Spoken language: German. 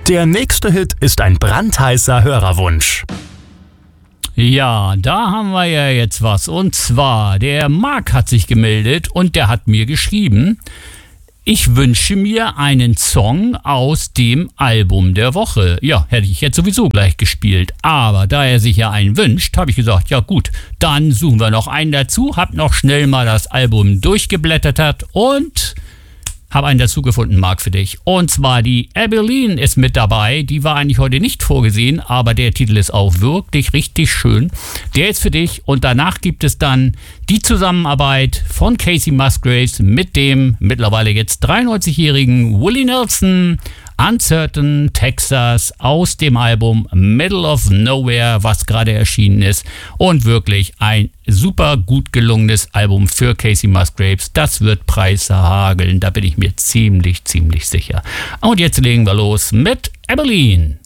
Der nächste Hit ist ein brandheißer Hörerwunsch. Ja, da haben wir ja jetzt was. Und zwar, der Marc hat sich gemeldet und der hat mir geschrieben, ich wünsche mir einen Song aus dem Album der Woche. Ja, hätte ich jetzt sowieso gleich gespielt. Aber da er sich ja einen wünscht, habe ich gesagt, ja gut, dann suchen wir noch einen dazu. Hab noch schnell mal das Album durchgeblättert und habe einen dazu gefunden, Marc, für dich. Und zwar die Abilene ist mit dabei. Die war eigentlich heute nicht vorgesehen, aber der Titel ist auch wirklich richtig schön. Der ist für dich und danach gibt es dann die Zusammenarbeit von Kacey Musgraves mit dem mittlerweile jetzt 93-jährigen Willie Nelson, Uncertain Texas aus dem Album Middle of Nowhere, was gerade erschienen ist. Und wirklich ein super gut gelungenes Album für Kacey Musgraves. Das wird Preise hageln, da bin ich mir ziemlich sicher. Und jetzt legen wir los mit Abilene.